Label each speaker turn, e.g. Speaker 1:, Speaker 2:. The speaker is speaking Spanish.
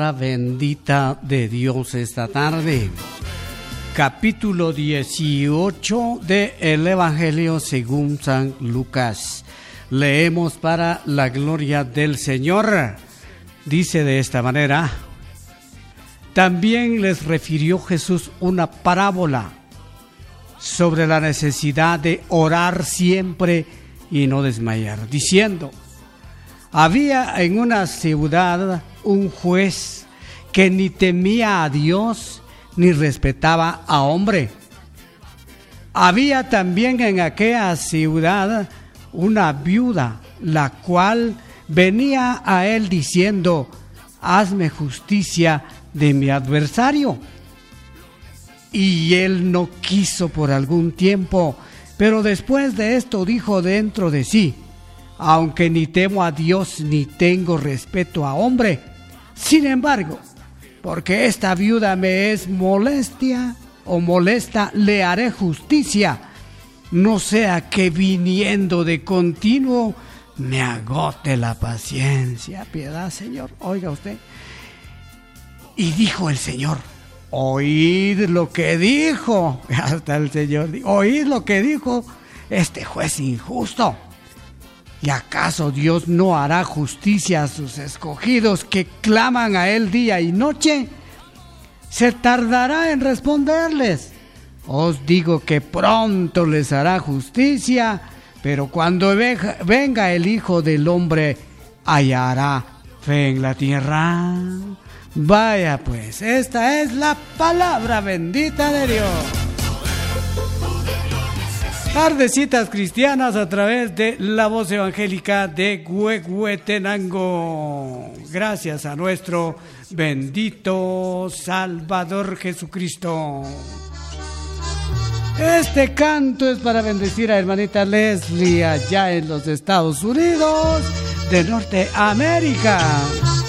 Speaker 1: Bendita de Dios esta tarde. Capítulo 18 del Evangelio según San Lucas. Leemos para la gloria del Señor. Dice de esta manera: también les refirió Jesús una parábola sobre la necesidad de orar siempre y no desmayar, diciendo: había en una ciudad un juez que ni temía a Dios ni respetaba a hombre. Había también en aquella ciudad una viuda, la cual venía a él diciendo: hazme justicia de mi adversario. Y él no quiso por algún tiempo, pero después de esto dijo dentro de sí: aunque ni temo a Dios ni tengo respeto a hombre, sin embargo, porque esta viuda me es molesta, le haré justicia, no sea que viniendo de continuo me agote la paciencia. Piedad, Señor. Oiga usted. Y dijo el Señor: oíd lo que dijo. Hasta el Señor dijo: oíd lo que dijo este juez injusto. ¿Y acaso Dios no hará justicia a sus escogidos que claman a Él día y noche? ¿Se tardará en responderles? Os digo que pronto les hará justicia, pero cuando venga el Hijo del Hombre, ¿hallará fe en la tierra? Vaya pues, esta es la palabra bendita de Dios. Tardecitas cristianas a través de la voz evangélica de Huehuetenango. Gracias a nuestro bendito Salvador Jesucristo. Este canto es para bendecir a hermanita Leslie allá en los Estados Unidos de Norteamérica.